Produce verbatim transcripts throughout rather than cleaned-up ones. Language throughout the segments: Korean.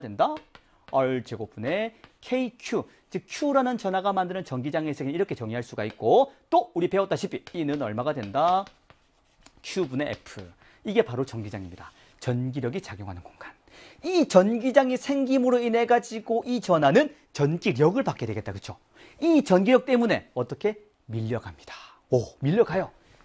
된다. R제곱분의 케이큐, 즉 Q라는 전하가 만드는 전기장의 세기는 이렇게 정의할 수가 있고, 또 우리 배웠다시피 E는 얼마가 된다? Q분의 F. 이게 바로 전기장입니다. 전기력이 작용하는 공간. 이 전기장이 생김으로 인해 가지고 이 전하는 전기력을 받게 되겠다. 그렇죠? 이 전기력 때문에 어떻게? 밀려갑니다. 오, 밀려가요.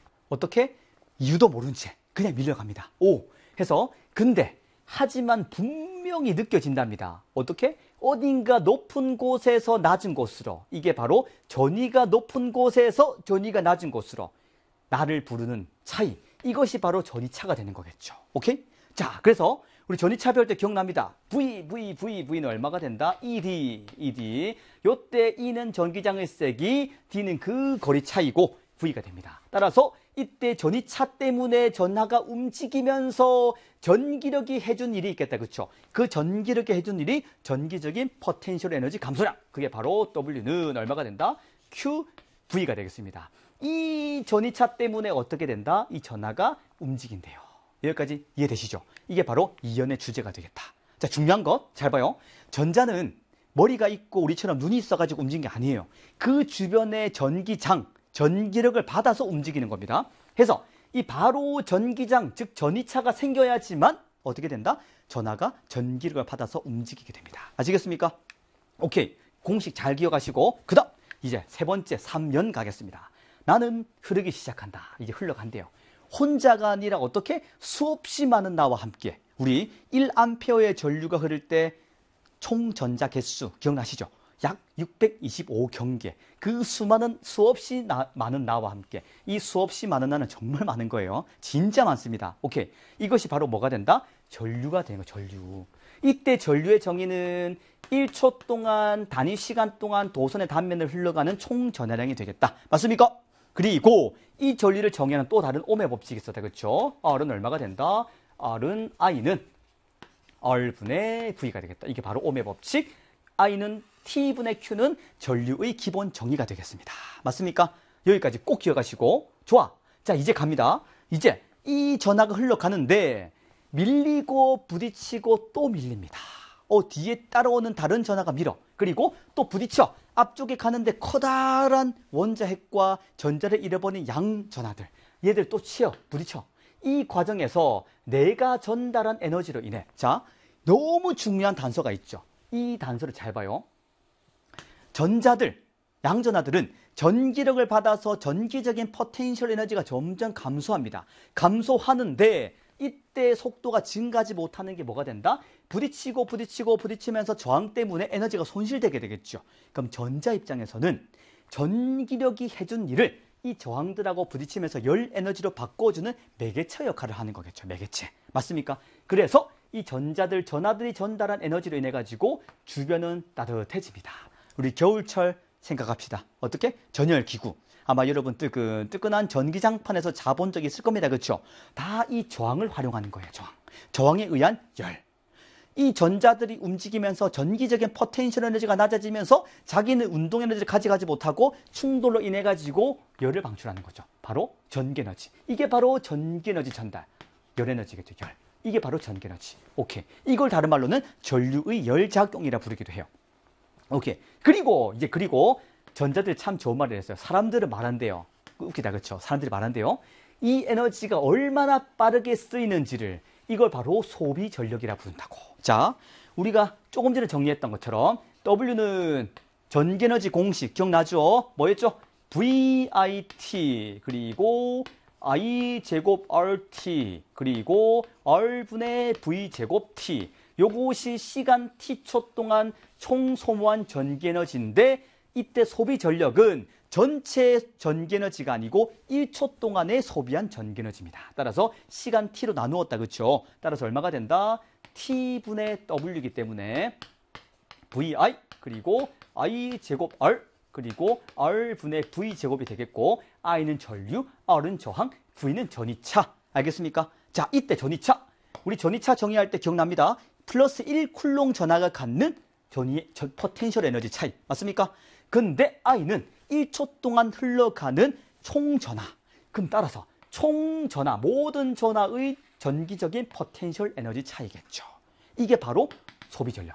어떻게? 이유도 모른 채 그냥 밀려갑니다. 오, 해서 근데 하지만 분명히 느껴진답니다. 어떻게? 어딘가 높은 곳에서 낮은 곳으로, 이게 바로 전위가 높은 곳에서 전위가 낮은 곳으로 나를 부르는 차이, 이것이 바로 전위차가 되는 거겠죠. 오케이? 자, 그래서 우리 전위차 배울 때 기억납니다. V, V, V, V는 얼마가 된다? 이디, 이디. 요때 E는 전기장의 세기, D는 그 거리 차이고 V가 됩니다. 따라서 이때 전위차 때문에 전하가 움직이면서 전기력이 해준 일이 있겠다. 그렇죠? 그 전기력이 해준 일이 전기적인 포텐셜 에너지 감소량. 그게 바로 W는 얼마가 된다? Q, V가 되겠습니다. 이 전위차 때문에 어떻게 된다? 이 전하가 움직인대요. 여기까지 이해되시죠? 이게 바로 이연의 주제가 되겠다. 자, 중요한 것 잘 봐요. 전자는 머리가 있고 우리처럼 눈이 있어가지고 움직이는 게 아니에요. 그 주변의 전기장, 전기력을 받아서 움직이는 겁니다. 그래서 이 바로 전기장, 즉 전위차가 생겨야지만 어떻게 된다? 전하가 전기력을 받아서 움직이게 됩니다. 아시겠습니까? 오케이. 공식 잘 기억하시고, 그 다음 이제 세 번째 삼 연 가겠습니다. 나는 흐르기 시작한다. 이제 흘러간대요. 혼자가 아니라 어떻게? 수없이 많은 나와 함께. 우리 일 암페어의 전류가 흐를 때 총 전자 개수 기억나시죠? 약 육백이십오 경계. 그 수많은 수없이 나, 많은 나와 함께. 이 수없이 많은 나는 정말 많은 거예요. 진짜 많습니다. 오케이. 이것이 바로 뭐가 된다? 전류가 되는 거예요. 전류. 이때 전류의 정의는 일 초 동안 단위 시간 동안 도선의 단면을 흘러가는 총 전하량이 되겠다. 맞습니까? 그리고 이 전류를 정의하는 또 다른 옴의 법칙이 있었다. 그렇죠? R은 얼마가 된다? R은 I는 R분의 V가 되겠다. 이게 바로 옴의 법칙. I는 T분의 Q는 전류의 기본 정의가 되겠습니다. 맞습니까? 여기까지 꼭 기억하시고. 좋아. 자, 이제 갑니다. 이제 이 전하가 흘러가는데 밀리고 부딪히고 또 밀립니다. 어, 뒤에 따라오는 다른 전하가 밀어. 그리고 또 부딪혀. 앞쪽에 가는데 커다란 원자핵과 전자를 잃어버린 양 전하들. 얘들 또 치여, 부딪혀. 이 과정에서 내가 전달한 에너지로 인해, 자, 너무 중요한 단서가 있죠. 이 단서를 잘 봐요. 전자들, 양전하들은 전기력을 받아서 전기적인 포텐셜 에너지가 점점 감소합니다. 감소하는데 이때 속도가 증가하지 못하는 게 뭐가 된다? 부딪히고 부딪히고 부딪히면서 저항 때문에 에너지가 손실되게 되겠죠. 그럼 전자 입장에서는 전기력이 해준 일을 이 저항들하고 부딪히면서 열 에너지로 바꿔주는 매개체 역할을 하는 거겠죠. 매개체. 맞습니까? 그래서 이 전자들, 전하들이 전달한 에너지로 인해 가지고 주변은 따뜻해집니다. 우리 겨울철 생각합시다. 어떻게? 전열기구. 아마 여러분 뜨끈뜨끈한 전기장판에서 자본 적이 있을 겁니다. 그렇죠? 다 이 저항을 활용하는 거예요. 저항. 저항에 의한 열. 이 전자들이 움직이면서 전기적인 포텐셜 에너지가 낮아지면서 자기는 운동 에너지를 가져가지 못하고 충돌로 인해 가지고 열을 방출하는 거죠. 바로 전기 에너지. 이게 바로 전기 에너지 전달. 열 에너지겠죠. 열. 이게 바로 전기 에너지. 오케이. 이걸 다른 말로는 전류의 열작용이라 부르기도 해요. 오케이. 그리고 이제 그리고 전자들이 참 좋은 말을 했어요. 사람들은 말한대요. 웃기다, 그렇죠? 사람들이 말한대요. 이 에너지가 얼마나 빠르게 쓰이는지를, 이걸 바로 소비 전력이라 부른다고. 자, 우리가 조금 전에 정리했던 것처럼 W는 전기에너지 공식 기억나죠? 뭐였죠? 브이 아이 티 그리고 I 제곱 알티 그리고 R분의 V 제곱 T. 요것이 시간 T초 동안 총 소모한 전기에너지인데 이때 소비 전력은 전체 전기에너지가 아니고 일 초 동안에 소비한 전기에너지입니다. 따라서 시간 T로 나누었다. 그렇죠? 따라서 얼마가 된다? T분의 W이기 때문에 브이 아이 그리고 I 제곱 R 그리고 R분의 V 제곱이 되겠고, I는 전류, R은 저항, V는 전위차. 알겠습니까? 자, 이때 전위차. 우리 전위차 정의할 때 기억납니다. 플러스 일 쿨롱 전하가 갖는 전위, 전, 포텐셜 에너지 차이. 맞습니까? 근데 I는 일 초 동안 흘러가는 총전하. 그럼 따라서 총전하, 모든 전하의 전기적인 포텐셜 에너지 차이겠죠. 이게 바로 소비 전력.